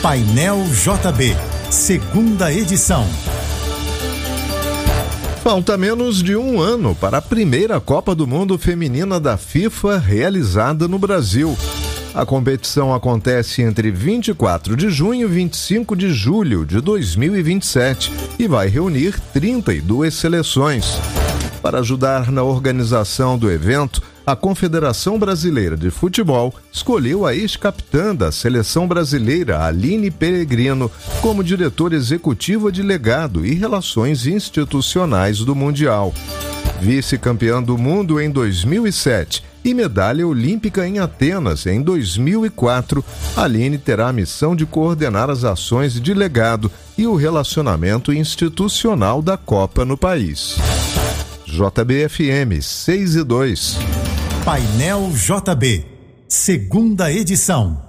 Painel JB, segunda edição. Falta menos de um ano para a primeira Copa do Mundo Feminina da FIFA realizada no Brasil. A competição acontece entre 24 de junho e 25 de julho de 2027 e vai reunir 32 seleções. Para ajudar na organização do evento, a Confederação Brasileira de Futebol escolheu a ex-capitã da seleção brasileira, Aline Peregrino, como diretora executiva de legado e relações institucionais do Mundial. Vice-campeã do mundo em 2007 e medalha olímpica em Atenas em 2004, Aline terá a missão de coordenar as ações de legado e o relacionamento institucional da Copa no país. JBFM 6 e 2. Painel JB, segunda edição.